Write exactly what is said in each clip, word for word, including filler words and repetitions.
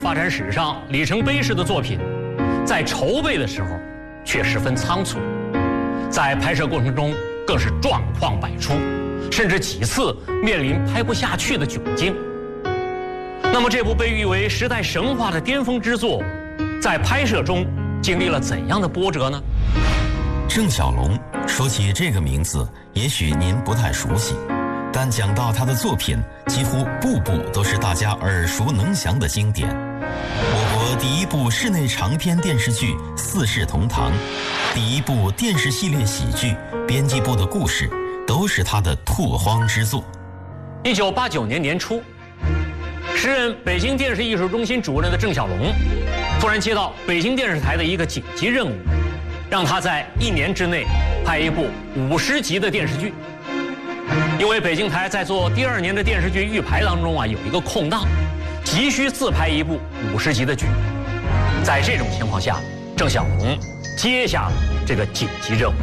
发展史上里程碑式的作品，在筹备的时候却十分仓促，在拍摄过程中更是状况百出，甚至几次面临拍不下去的窘境。那么这部被誉为时代神话的巅峰之作，在拍摄中经历了怎样的波折呢？ 郑晓龙，说起这个名字，也许您不太熟悉，但讲到他的作品，几乎步步都是大家耳熟能详的经典。我国第一部室内长篇电视剧《四世同堂》，第一部电视系列喜剧《编辑部的故事》，都是他的拓荒之作。 一九八九年年初，时任北京电视艺术中心主任的郑晓龙，突然接到北京电视台的一个紧急任务，让他在一年之内拍一部五十集的电视剧。因为北京台在做第二年的电视剧预排当中啊，有一个空档，急需自拍一部五十集的剧。在这种情况下，郑晓龙接下了这个紧急任务。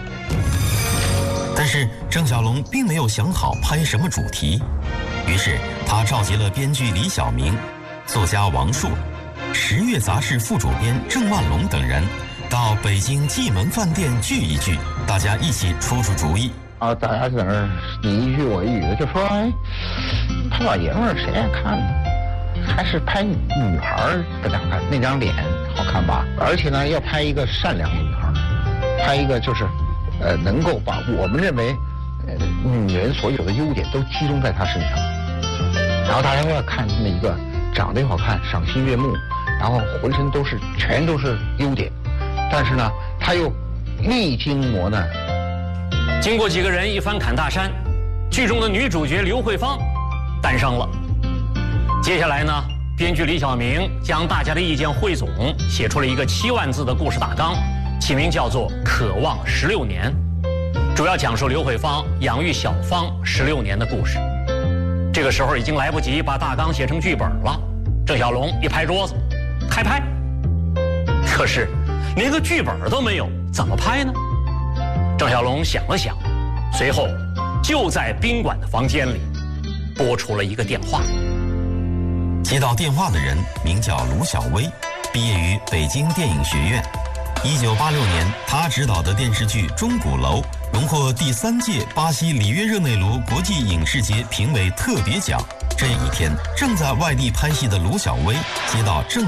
但是郑晓龙并没有想好拍什么主题，于是他召集了编剧李小明、作家王朔、十月杂志副主编郑万龙等人，到北京蓟门饭店聚一聚，大家一起出出主意。 啊，大家在那儿你一句我一语的，就说：“哎，拍老爷们儿谁爱看呢？还是拍女孩的那张那张脸好看吧？而且呢，要拍一个善良的女孩，拍一个就是，呃，能够把我们认为，呃，女人所有的优点都集中在她身上。然后大家都要看这么一个长得又好看、赏心悦目，然后浑身都是全都是优点，但是呢，她又历经磨难。” 经过几个人一番侃大山，剧中的女主角刘慧芳诞生了。接下来呢，编剧李小明将大家的意见汇总，写出了一个七万字的故事大纲，起名叫做《渴望十六年》，主要讲述刘慧芳养育小芳十六年的故事。这个时候已经来不及把大纲写成剧本了，郑晓龙一拍桌子，开拍。可是连个剧本都没有，怎么拍呢？郑晓龙想了想，随后就在宾馆的房间里拨出了一个电话。 接到电话的人名叫卢小薇，毕业于北京电影学院。一九八六年，他执导的电视剧《钟鼓楼》荣获第三届巴西里约热内卢国际影视节评委特别奖。这一天，正在外地拍戏的卢小薇接到郑